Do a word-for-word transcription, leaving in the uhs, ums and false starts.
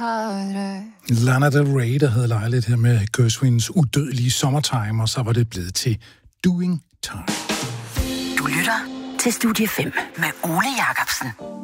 Lana Del Rey, der havde lejlighed her med Gershwins udødelige Summertime, og så var det blevet til Doing Time. Du lytter til Studie fem med Ole Jacobsen.